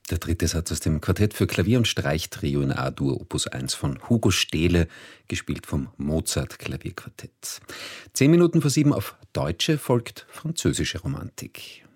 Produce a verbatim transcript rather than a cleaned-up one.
Der dritte Satz aus dem Quartett für Klavier und Streichtrio in A-Dur Opus eins von Hugo Stehle, gespielt vom Mozart Klavierquartett. Zehn Minuten vor sieben auf Deutsche folgt französische Romantik.